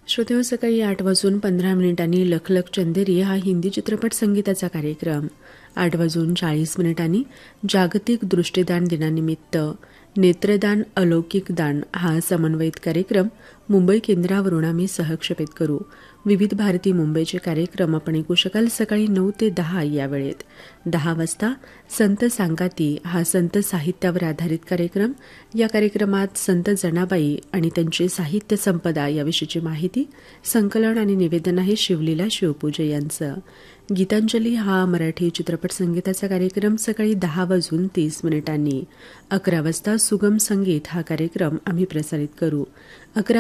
श्रोतेहो, सकाळी 8:15 लखलख चंदेरी हा हिंदी चित्रपट संगीताचा कार्यक्रम, 8:40 जागतिक दृष्टिदान दिनानिमित्त नेत्रदान अलौकिक दान हा समन्वयित कार्यक्रम मुंबई केंद्रावरून आम्ही सहक्षेपित करू. विविध भारती मुंबईचे कार्यक्रम आपण ऐकू शकाल सकाळी 9 ते 10 या वेळेत. 10 वाजता संत सांगाती हा संत साहित्यावर आधारित कार्यक्रम. या कार्यक्रमात संत जनाबाई आणि त्यांची साहित्य संपदा याविषयीची माहिती, संकलन आणि निवेदन आहे शिवलीला शिवपूजे यांचं. गीतांजली हा मराठी चित्रपट संगीताचा कार्यक्रम सकाळी 10:30 11 वाजता सुगम संगीत हा कार्यक्रम आम्ही प्रसारित करू. 11